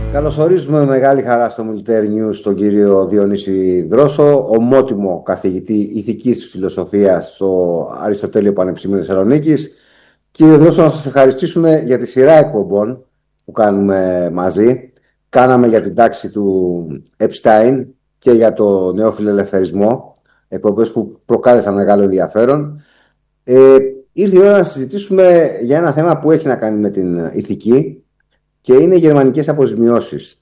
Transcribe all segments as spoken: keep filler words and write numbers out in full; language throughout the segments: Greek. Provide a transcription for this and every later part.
Καλωσορίζουμε με μεγάλη χαρά στο Military News τον κύριο Διονύση Δρόσο, ομότιμο καθηγητή ηθικής φιλοσοφίας στο Αριστοτέλειο Πανεπιστήμιο Θεσσαλονίκης. Κύριε Δρόσο, να σας ευχαριστήσουμε για τη σειρά εκπομπών που κάνουμε μαζί. Κάναμε για την τάξη του Epstein και για το νεοφιλελευθερισμό, εκπομπές που προκάλεσαν μεγάλο ενδιαφέρον. Ε, ήρθε η ώρα να συζητήσουμε για ένα θέμα που έχει να κάνει με την ηθική και είναι οι γερμανικές αποζημιώσεις.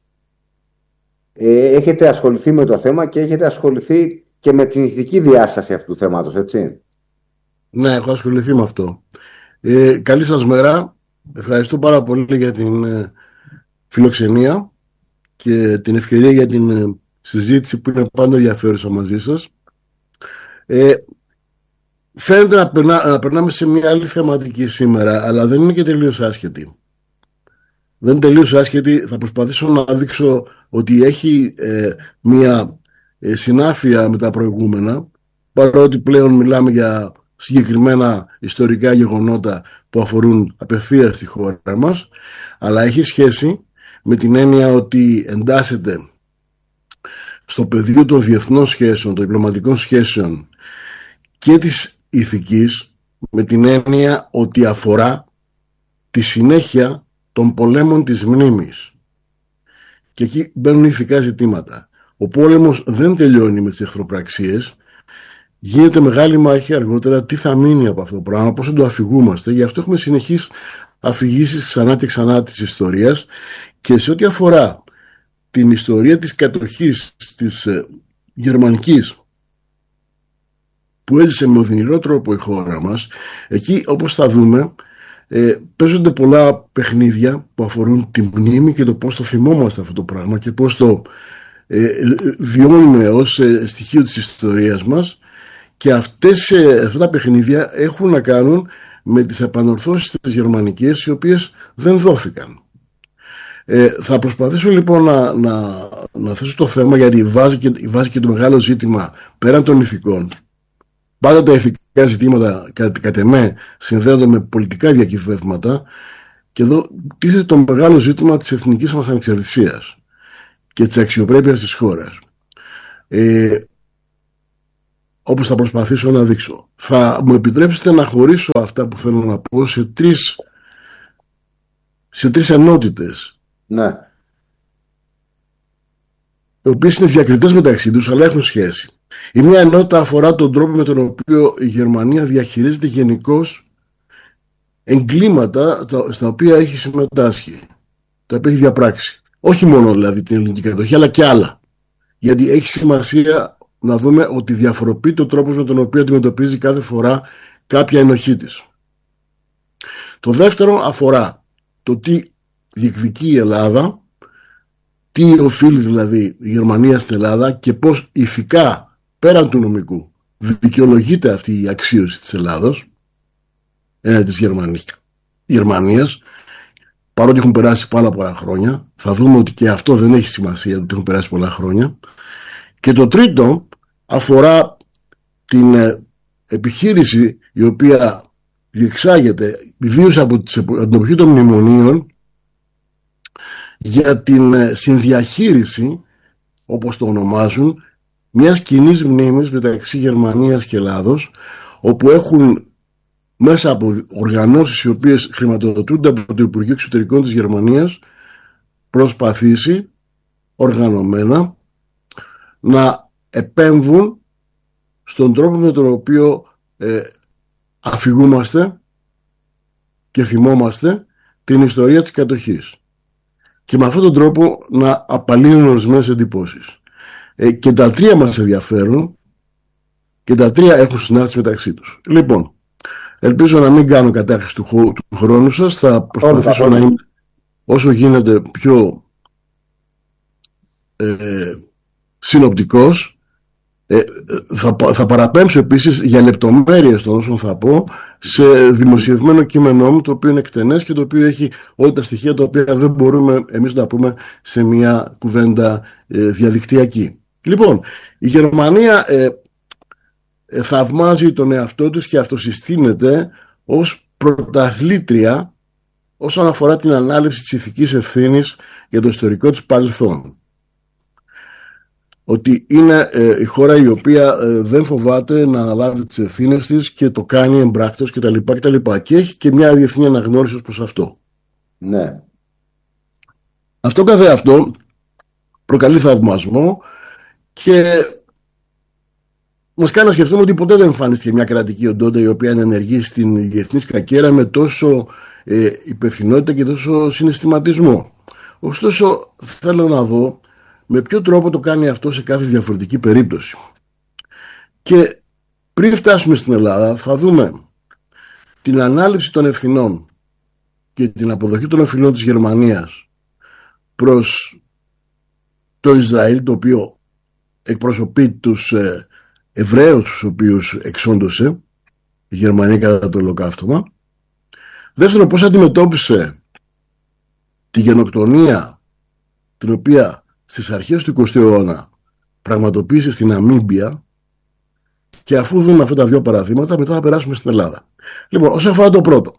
Ε, έχετε ασχοληθεί με το θέμα και έχετε ασχοληθεί και με την ηθική διάσταση αυτού του θέματος, έτσι? Ναι, έχω ασχοληθεί με αυτό. Ε, καλή σας μέρα. Ευχαριστώ πάρα πολύ για την ε, φιλοξενία και την ευκαιρία για την ε, συζήτηση που είναι πάντα ενδιαφέρουσα μαζί σας. Ε, φαίνεται να, περνά, να περνάμε σε μια άλλη θεματική σήμερα, αλλά δεν είναι και τελείως άσχετη. Δεν είναι τελείως άσχετη. Θα προσπαθήσω να δείξω ότι έχει ε, μια ε, συνάφεια με τα προηγούμενα, παρότι πλέον μιλάμε για συγκεκριμένα ιστορικά γεγονότα που αφορούν απευθείας τη χώρα μας, αλλά έχει σχέση με την έννοια ότι εντάσσεται στο πεδίο των διεθνών σχέσεων, των διπλωματικών σχέσεων και της ηθικής, με την έννοια ότι αφορά τη συνέχεια των πολέμων της μνήμης. Και εκεί μπαίνουν ηθικά ζητήματα. Ο πόλεμος δεν τελειώνει με τις εχθροπραξίες. Γίνεται μεγάλη μάχη αργότερα τι θα μείνει από αυτό το πράγμα, πώς θα το αφηγούμαστε. Γι' αυτό έχουμε συνεχείς αφηγήσεις ξανά και ξανά της ιστορίας, και σε ό,τι αφορά την ιστορία της κατοχής της ε, γερμανικής, που έζησε με οδυνηρό τρόπο η χώρα μας, εκεί όπως θα δούμε ε, παίζονται πολλά παιχνίδια που αφορούν τη μνήμη και το πώς το θυμόμαστε αυτό το πράγμα και πώς το ε, βιώνουμε ως ε, στοιχείο της ιστορίας μας. Και αυτές, αυτά τα παιχνίδια έχουν να κάνουν με τις επανορθώσεις της γερμανικές, οι οποίες δεν δόθηκαν. Ε, θα προσπαθήσω λοιπόν να, να, να θέσω το θέμα, γιατί βάζει και, βάζει και το μεγάλο ζήτημα πέραν των ηθικών. Πάντα τα ηθικά ζητήματα κατ' κατ' εμέ συνδέονται με πολιτικά διακυβεύματα, και εδώ τίθεται το μεγάλο ζήτημα της εθνικής μας ανεξαρτησίας και της αξιοπρέπειας της χώρας. Ε, όπως θα προσπαθήσω να δείξω. Θα μου επιτρέψετε να χωρίσω αυτά που θέλω να πω σε τρεις, σε τρεις ενότητες. Ναι. Οι οποίες είναι διακριτές μεταξύ τους, αλλά έχουν σχέση. Η μία ενότητα αφορά τον τρόπο με τον οποίο η Γερμανία διαχειρίζεται γενικώς εγκλήματα στα οποία έχει συμμετάσχει, τα οποία έχει διαπράξει. Όχι μόνο δηλαδή την ελληνική κατοχή, αλλά και άλλα. Γιατί έχει σημασία να δούμε ότι διαφοροποιείται ο τρόπος με τον οποίο αντιμετωπίζει κάθε φορά κάποια ενοχή της. Το δεύτερο αφορά το τι διεκδικεί η Ελλάδα, τι οφείλει δηλαδή η Γερμανία στην Ελλάδα και πώς ηθικά πέραν του νομικού δικαιολογείται αυτή η αξίωση της Ελλάδος, ε, της Γερμανίας, παρότι έχουν περάσει πάρα πολλά χρόνια. Θα δούμε ότι και αυτό δεν έχει σημασία, ότι έχουν περάσει πολλά χρόνια. Και το τρίτο αφορά την ε, επιχείρηση η οποία διεξάγεται ιδίως από την εποχή των μνημονίων για την ε, συνδιαχείριση, όπως το ονομάζουν, μιας κοινής μνήμης μεταξύ Γερμανίας και Ελλάδος, όπου έχουν μέσα από οργανώσεις οι οποίες χρηματοδοτούνται από το Υπουργείο Εξωτερικών της Γερμανίας προσπαθήσει οργανωμένα να επέμβουν στον τρόπο με τον οποίο ε, αφηγούμαστε και θυμόμαστε την ιστορία της κατοχής, και με αυτόν τον τρόπο να απαλύνουν ορισμένες εντυπώσεις. Ε, και τα τρία μας ενδιαφέρουν και τα τρία έχουν συνάρτηση μεταξύ τους. Λοιπόν, ελπίζω να μην κάνω κατάχρηση του, χω, του χρόνου σας. Θα προσπαθήσω Όλα, να είμαι όσο γίνεται πιο ε, συνοπτικός. Ε, θα, θα παραπέμψω επίσης για λεπτομέρειες των όσων θα πω σε δημοσιευμένο κείμενό μου, το οποίο είναι εκτενές και το οποίο έχει όλα τα στοιχεία τα οποία δεν μπορούμε εμείς να πούμε σε μια κουβέντα ε, διαδικτυακή. Λοιπόν, η Γερμανία ε, ε, θαυμάζει τον εαυτό της και αυτοσυστήνεται ως πρωταθλήτρια όσον αφορά την ανάληψη της ηθικής ευθύνης για το ιστορικό της παρελθόν. Ότι είναι ε, η χώρα η οποία ε, δεν φοβάται να αναλάβει τις ευθύνες της και το κάνει εμπράκτος κτλ. κτλ. Και έχει και μια διεθνή αναγνώριση ως προς αυτό. Ναι. Αυτό καθε αυτό προκαλεί θαυμασμό και μας κάνει να σκεφτούμε ότι ποτέ δεν εμφανίστηκε μια κρατική οντότητα η οποία ενεργεί στην διεθνή σκακέρα με τόσο ε, υπευθυνότητα και τόσο συναισθηματισμό. Ωστόσο, θέλω να δω με ποιο τρόπο το κάνει αυτό σε κάθε διαφορετική περίπτωση. Και πριν φτάσουμε στην Ελλάδα, θα δούμε την ανάληψη των ευθυνών και την αποδοχή των ευθυνών της Γερμανίας προς το Ισραήλ, το οποίο εκπροσωπεί τους ε, Εβραίους τους οποίους εξόντωσε η Γερμανία κατά το ολοκαύτωμα. Δεύτερον, πώς αντιμετώπισε τη γενοκτονία την οποία στις αρχές του εικοστού αιώνα πραγματοποίησε στην Ναμίμπια. Και αφού δούμε αυτά τα δύο παραδείγματα, μετά θα περάσουμε στην Ελλάδα. Λοιπόν, όσον αφορά το πρώτο,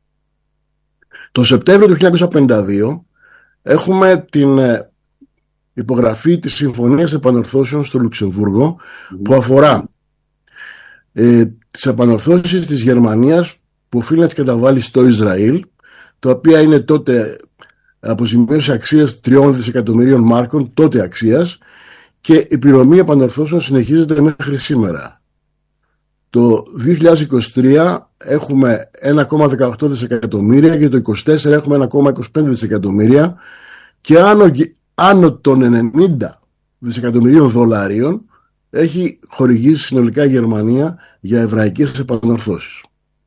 το Σεπτέμβριο του χίλια εννιακόσια πενήντα δύο έχουμε την υπογραφή της Συμφωνίας Επανορθώσεων στο Λουξεμβούργο, mm. που αφορά ε, τις επανορθώσεις της Γερμανίας που οφείλει να τις καταβάλει στο Ισραήλ, τα οποία είναι τότε αποζημίωση αξίας τριών δισεκατομμυρίων μάρκων, τότε αξίας, και η πληρωμή επανορθώσεων συνεχίζεται μέχρι σήμερα. Το δύο χιλιάδες είκοσι τρία έχουμε ένα κόμμα δεκαοκτώ δισεκατομμύρια και το είκοσι τέσσερα έχουμε ένα κόμμα είκοσι πέντε δισεκατομμύρια και άνω, άνω των ενενήντα δισεκατομμυρίων δολαρίων έχει χορηγήσει συνολικά η Γερμανία για εβραϊκές επανορθώσεις.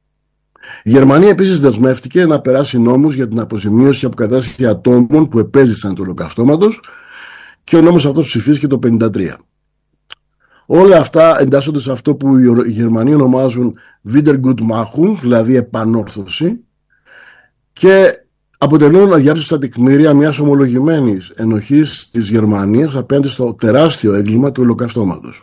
Η Γερμανία επίσης δεσμεύτηκε να περάσει νόμους για την αποζημίωση και αποκατάσταση ατόμων που επέζησαν του ολοκαυτώματος και ο νόμος αυτός ψηφίστηκε το χίλια εννιακόσια πενήντα τρία. Όλα αυτά εντάσσονται σε αυτό που οι Γερμανοί ονομάζουν Wiedergutmachung, δηλαδή επανόρθωση, και αποτελούν αδιάψευτα τεκμήρια μιας ομολογημένης ενοχής της Γερμανίας απέναντι στο τεράστιο έγκλημα του ολοκαυτώματος.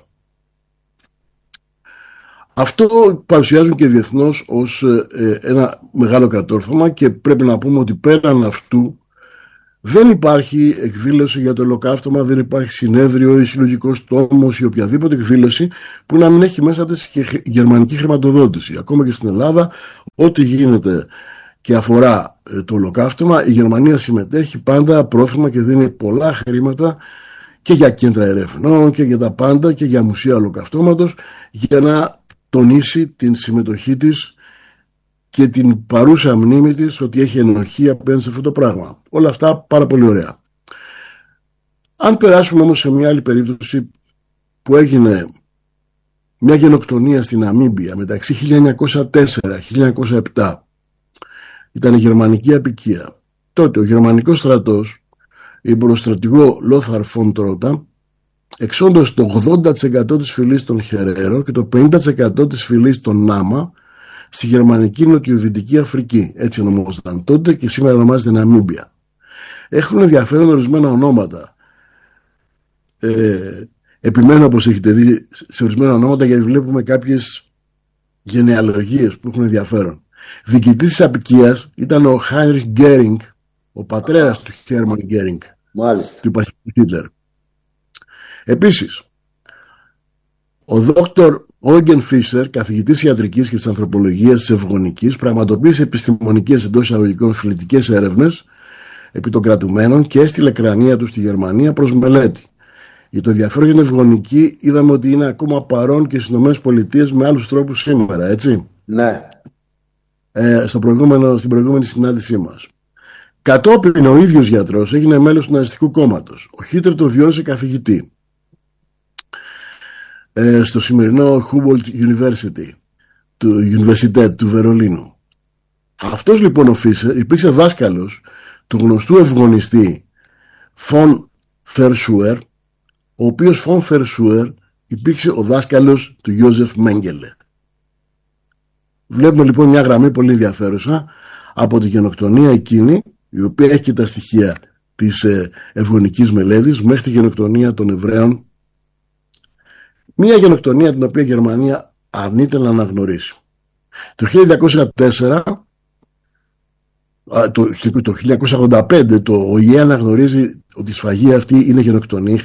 Αυτό παρουσιάζουν και διεθνώς ως ε, ένα μεγάλο κατόρθωμα και πρέπει να πούμε ότι πέραν αυτού δεν υπάρχει εκδήλωση για το ολοκαύτωμα, δεν υπάρχει συνέδριο ή συλλογικός τόμος ή οποιαδήποτε εκδήλωση που να μην έχει μέσα της και γερμανική χρηματοδότηση. Ακόμα και στην Ελλάδα, ό,τι γίνεται και αφορά το ολοκαύτωμα, η Γερμανία συμμετέχει πάντα πρόθυμα και δίνει πολλά χρήματα και για κέντρα ερευνών και για τα πάντα και για μουσεία ολοκαυτώματος για να τονίσει την συμμετοχή της και την παρούσα μνήμη της ότι έχει ενοχή απέναντι σε αυτό το πράγμα. Όλα αυτά πάρα πολύ ωραία. Αν περάσουμε όμως σε μια άλλη περίπτωση που έγινε μια γενοκτονία στην Ναμίμπια μεταξύ χίλια εννιακόσια τέσσερα και χίλια εννιακόσια επτά, ήταν η γερμανική απικία. Τότε ο γερμανικός στρατός υπό τον στρατηγό Λόθαρ φον Τρώτα εξόντωσε το ογδόντα τοις εκατό της φυλής των Χερέρο και το πενήντα τοις εκατό της φυλής των Νάμα στη γερμανική νοτιοδυτική Αφρική. Έτσι ονομάζονταν τότε και σήμερα ονομάζεται Ναμίμπια. Έχουν ενδιαφέρον ορισμένα ονόματα. Ε, επιμένω, όπως έχετε δει, σε ορισμένα ονόματα γιατί βλέπουμε κάποιες γενεαλογίες που έχουν ενδιαφέρον. Διοικητής της απικίας ήταν ο Χάινριχ Γκέρινγκ, ο πατέρας του Χέρμαν Γκέρινγκ, του υπαρχικού Χίτλερ. Επίσης, ο δόκτωρ Όγγεν Φίσερ, καθηγητής ιατρικής και της ανθρωπολογίας της ευγονικής, πραγματοποίησε επιστημονικές εντός εισαγωγικών φιλετικές έρευνες επί των κρατουμένων και έστειλε κρανία του στη Γερμανία προς μελέτη. Για το ενδιαφέρον για την ευγονική είδαμε ότι είναι ακόμα παρόν και στις ΗΠΑ με άλλους τρόπους σήμερα, έτσι. Ναι. Ε, στο προηγούμενο, στην προηγούμενη συνάντησή μας. Κατόπιν ο ίδιος γιατρός έγινε μέλος του Ναζιστικού κόμματος. Ο Χίτλερ το διόρισε καθηγητή ε, στο σημερινό Humboldt University, του Universität του Βερολίνου. Αυτός λοιπόν ο Φίσερ υπήρξε δάσκαλος του γνωστού ευγονιστή Φον Φερσούερ, ο οποίος Φον Φερσούερ υπήρξε ο δάσκαλος του Ιώζεφ Μέγκελε. Βλέπουμε λοιπόν μια γραμμή πολύ ενδιαφέρουσα από τη γενοκτονία εκείνη, η οποία έχει και τα στοιχεία της ε, ευγονικής μελέτης, μέχρι τη γενοκτονία των Εβραίων. Μια γενοκτονία την οποία η Γερμανία αρνείται να αναγνωρίσει. Το χίλια εννιακόσια τέσσερα το, το χίλια εννιακόσια ογδόντα πέντε το ΟΗΕ αναγνωρίζει ότι η σφαγή αυτή είναι γενοκτονία.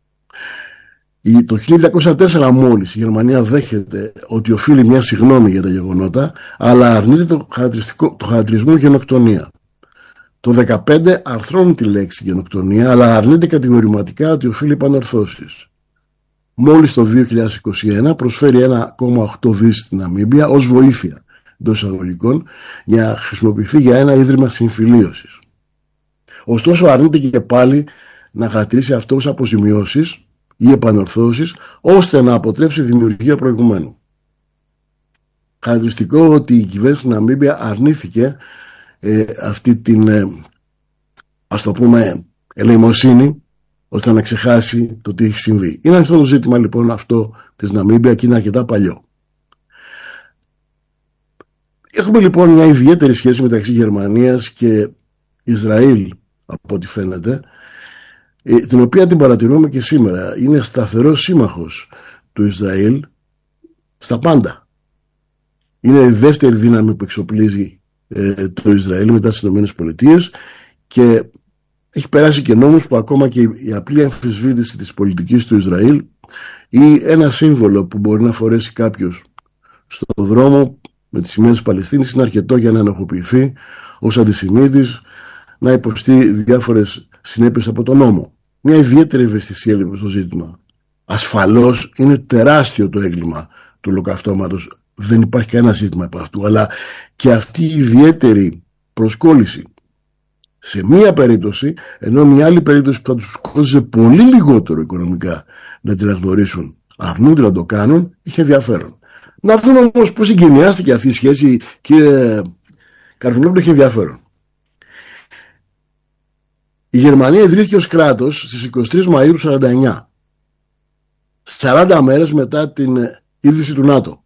Το χίλια εννιακόσια τέσσερα μόλις η Γερμανία δέχεται ότι οφείλει μια συγγνώμη για τα γεγονότα, αλλά αρνείται το, το χαρακτηρισμό γενοκτονία. Το χίλια εννιακόσια δεκαπέντε αρθρώνει τη λέξη γενοκτονία, αλλά αρνείται κατηγορηματικά ότι οφείλει επανορθώσεις. Μόλις το δύο χιλιάδες είκοσι ένα προσφέρει ένα κόμμα οκτώ δις στην Ναμίμπια ως βοήθεια εντός εισαγωγικών για να χρησιμοποιηθεί για ένα ίδρυμα συμφιλίωσης. Ωστόσο αρνείται και πάλι να χαρακτηρίσει αυτό ως αποζημιώσεις ή επανορθώσεις, ώστε να αποτρέψει δημιουργία προηγουμένου. Χαρακτηριστικό ότι η κυβέρνηση της Ναμίμπια αρνήθηκε ε, αυτή την ε, ας το πούμε ελεημοσύνη, ώστε να ξεχάσει το τι έχει συμβεί. Είναι αυτό το ζήτημα λοιπόν αυτό της Ναμίμπια και είναι αρκετά παλιό. Έχουμε λοιπόν μια ιδιαίτερη σχέση μεταξύ Γερμανίας και Ισραήλ, από ό,τι φαίνεται, την οποία την παρατηρούμε και σήμερα. Είναι σταθερός σύμμαχος του Ισραήλ στα πάντα. Είναι η δεύτερη δύναμη που εξοπλίζει ε, το Ισραήλ μετά τις ΗΠΑ και έχει περάσει και νόμους που ακόμα και η απλή αμφισβήτηση της πολιτικής του Ισραήλ ή ένα σύμβολο που μπορεί να φορέσει κάποιος στον δρόμο με τις σημαίες της Παλαιστίνης είναι αρκετό για να ενοχοποιηθεί ως αντισημίτης, να υποστεί διάφορες συνέπειες από τον νόμο. Μια ιδιαίτερη ευαισθησία λοιπόν στο ζήτημα. Ασφαλώς είναι τεράστιο το έγκλημα του ολοκαυτώματος, δεν υπάρχει κανένα ζήτημα από αυτού, αλλά και αυτή η ιδιαίτερη προσκόλληση σε μία περίπτωση, ενώ μια άλλη περίπτωση που θα τους κόστιζε πολύ λιγότερο οικονομικά να την αναγνωρίσουν, αρνούνται να το κάνουν, είχε ενδιαφέρον. Να δούμε όμως πώς εγκαινιάστηκε αυτή η σχέση, κύριε Καρβουνόπουλο, είχε ενδιαφέρον. Η Γερμανία ιδρύθηκε ως κράτος στις εικοστή τρίτη Μαΐου του χίλια εννιακόσια σαράντα εννιά, σαράντα μέρες μετά την ίδρυση του ΝΑΤΟ.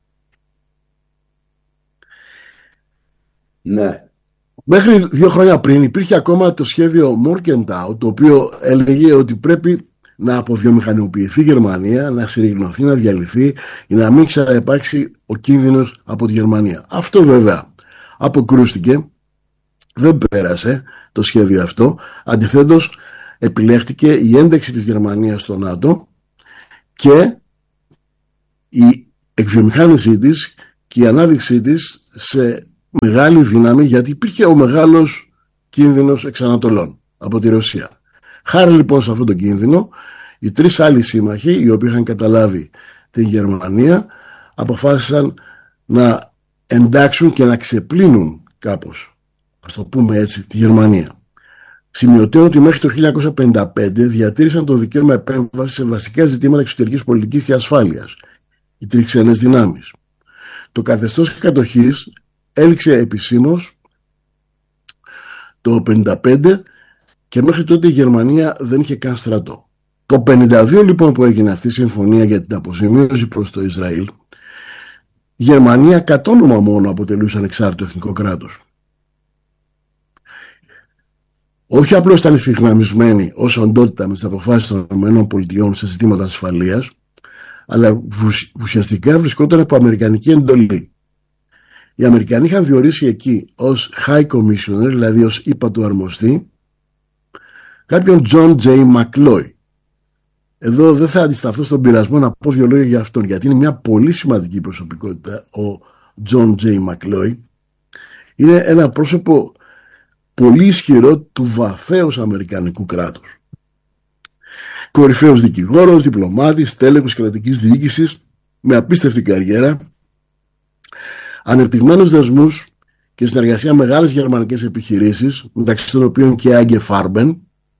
Ναι. Μέχρι δύο χρόνια πριν υπήρχε ακόμα το σχέδιο Morgenthau, το οποίο έλεγε ότι πρέπει να αποβιομηχανοποιηθεί η Γερμανία, να συρριγνωθεί, να διαλυθεί, για να μην ξαναυπάρξει ο κίνδυνος από τη Γερμανία. Αυτό βέβαια αποκρούστηκε, δεν πέρασε το σχέδιο αυτό. Αντιθέτως επιλέχτηκε η ένταξη της Γερμανίας στο ΝΑΤΟ και η εκβιομηχάνησή της και η ανάδειξή της σε μεγάλη δύναμη, γιατί υπήρχε ο μεγάλος κίνδυνος εξανατολών από τη Ρωσία. Χάρη λοιπόν σε αυτόν τον κίνδυνο, οι τρεις άλλοι σύμμαχοι, οι οποίοι είχαν καταλάβει την Γερμανία, αποφάσισαν να εντάξουν και να ξεπλύνουν κάπως, ας το πούμε έτσι, τη Γερμανία. Σημειωτέω ότι μέχρι το χίλια εννιακόσια πενήντα πέντε διατήρησαν το δικαίωμα επέμβαση σε βασικά ζητήματα εξωτερικής πολιτικής και ασφάλειας, οι τρεις ξένες δυνάμεις. Το καθεστώς κατοχής έληξε επισήμως το πενήντα πέντε και μέχρι τότε η Γερμανία δεν είχε καν στρατό. Το πενήντα δύο λοιπόν που έγινε αυτή η συμφωνία για την αποζημίωση προς το Ισραήλ, η Γερμανία κατ' όνομα μόνο αποτελούσε ανεξάρτητο εθνικό κράτος. Όχι απλώς ήταν ευθυγραμμισμένη ως οντότητα με τις αποφάσεις των ΗΠΑ σε ζητήματα ασφαλείας, αλλά ουσιαστικά βρισκόταν από αμερικανική εντολή. Οι Αμερικανοί είχαν διορίσει εκεί ως High Commissioner, δηλαδή ως ύπατο αρμοστή, κάποιον John J. McCloy. Εδώ δεν θα αντισταθώ στον πειρασμό να πω δύο λόγια για αυτόν, γιατί είναι μια πολύ σημαντική προσωπικότητα. Ο John J. McCloy είναι ένα πρόσωπο πολύ ισχυρό του βαθέως αμερικανικού κράτους. Κορυφαίος δικηγόρος, διπλωμάτης, τέλεχος κρατικής διοίκησης, με απίστευτη καριέρα, ανεπτυγμένους δεσμούς και συνεργασία με μεγάλες γερμανικές επιχειρήσεις, μεταξύ των οποίων και Άγγε Φάρμπεν,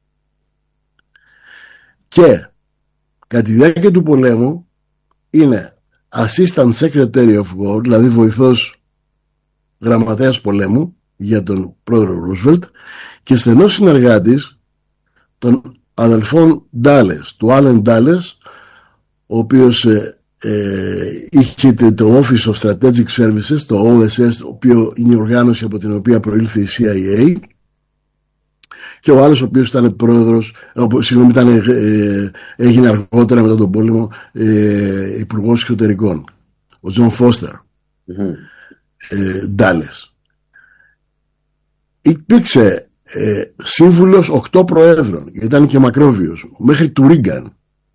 και κατά τη διάρκεια του πολέμου είναι Assistant Secretary of War, δηλαδή βοηθός γραμματέας πολέμου για τον πρόεδρο Ρούσβελτ, και στενός συνεργάτης των αδελφών Ντάλες, του Άλεν Ντάλες, ο οποίος ε, ε, είχε το Office of Strategic Services, το Ο Ες Ες, το οποίο είναι η οργάνωση από την οποία προήλθε η Σι Άι Έι, και ο άλλος ο οποίος ήταν πρόεδρος, συγγνώμη, ήταν, ε, έγινε αργότερα μετά τον πόλεμο ε, υπουργός εξωτερικών, ο Τζον Φώστερ Ντάλες. υπήρξε ε, σύμβουλος οκτώ προέδρων, ήταν και μακρόβιος, μέχρι του Ρίγκαν.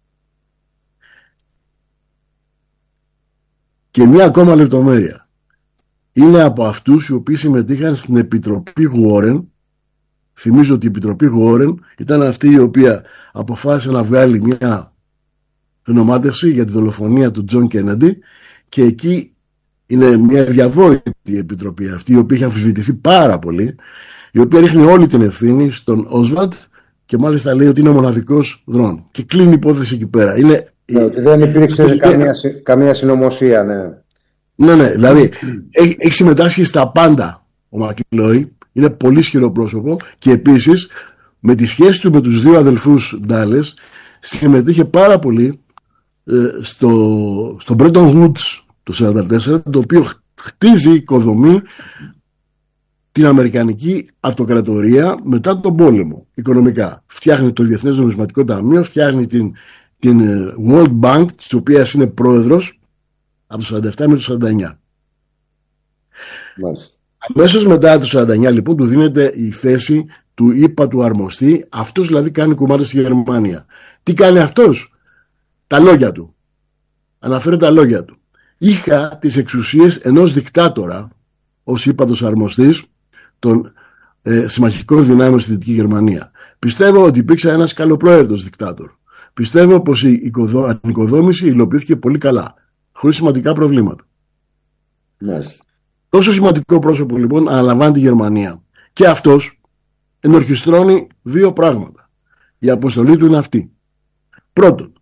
Και μια ακόμα λεπτομέρεια. Είναι από αυτούς οι οποίοι συμμετείχαν στην Επιτροπή Γουόρεν. Θυμίζω ότι η Επιτροπή Γουόρεν ήταν αυτή η οποία αποφάσισε να βγάλει μια γνωμάτευση για τη δολοφονία του Τζον Κέννεντι, και εκεί είναι μια διαβόητη επιτροπή αυτή, η οποία έχει αμφισβητηθεί πάρα πολύ, η οποία ρίχνει όλη την ευθύνη στον Όσβαλντ και μάλιστα λέει ότι είναι ο μοναδικός δρόν. Και κλείνει η υπόθεση εκεί πέρα. Είναι, ναι, ότι δεν υπήρξε η... καμία, καμία συνωμοσία, ναι. Ναι, ναι, δηλαδή έχει, έχει συμμετάσχει στα πάντα ο Μακλόι, είναι πολύ ισχυρό πρόσωπο, και επίσης με τη σχέση του με τους δύο αδελφούς Ντάλες συμμετείχε πάρα πολύ ε, στο, στο Bretton Woods το σαράντα τέσσερα, το οποίο χτίζει, οικοδομεί την Αμερικανική Αυτοκρατορία μετά τον πόλεμο οικονομικά. Φτιάχνει το Διεθνές Νομισματικό Ταμείο, φτιάχνει την, την World Bank, της οποίας είναι πρόεδρος από το σαράντα επτά με το σαράντα εννιά. Μάλιστα. Αμέσως μετά το σαράντα εννιά λοιπόν του δίνεται η θέση του ύπα του αρμοστή. Αυτός δηλαδή κάνει κουμάτα στη Γερμανία. Τι κάνει αυτός? Τα λόγια του. Αναφέρω τα λόγια του. Είχα τις εξουσίες ενός δικτάτορα ως ύπατος αρμοστής των ε, συμμαχικών δυνάμεων στη Δυτική Γερμανία. Πιστεύω ότι υπήρξε ένας καλοπρόεδρος δικτάτορ. Πιστεύω πως η ανοικοδόμηση υλοποιήθηκε πολύ καλά, χωρίς σημαντικά προβλήματα. Μάλιστα. Τόσο σημαντικό πρόσωπο λοιπόν αναλαμβάνει τη Γερμανία. Και αυτός ενορχιστρώνει δύο πράγματα. Η αποστολή του είναι αυτή. Πρώτον,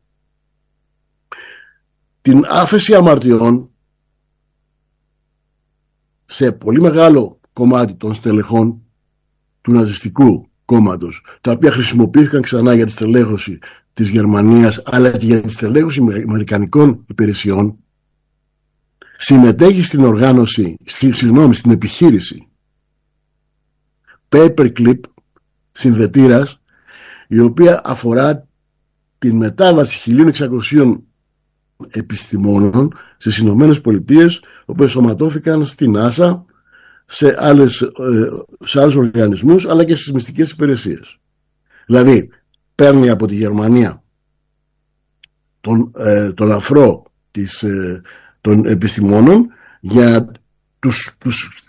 την άφεση αμαρτιών σε πολύ μεγάλο κομμάτι των στελεχών του ναζιστικού κόμματος, τα οποία χρησιμοποιήθηκαν ξανά για τη στελέχωση της Γερμανίας, αλλά και για τη στελέχωση αμερικανικών υπηρεσιών. Συμμετέχει στην οργάνωση, στη, συγγνώμη, στην επιχείρηση Paperclip συνδετήρας, η οποία αφορά την μετάβαση χίλια εξακοσίων επιστημόνων στις Ηνωμένες Πολιτείες, όπου ενσωματώθηκαν στην NASA, σε, άλλες, σε άλλους οργανισμούς, αλλά και στις μυστικές υπηρεσίες. Δηλαδή παίρνει από τη Γερμανία τον, ε, τον αφρό της, ε, των επιστημόνων για τους, τους